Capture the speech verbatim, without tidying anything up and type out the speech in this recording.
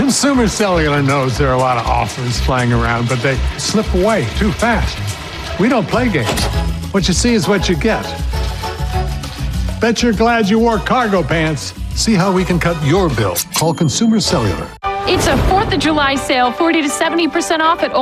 Consumer Cellular knows there are a lot of offers flying around, but they slip away too fast. We don't play games. What you see is what you get. Bet you're glad you wore cargo pants. See how we can cut your bill. Call Consumer Cellular. It's a fourth of July sale, forty to seventy percent off at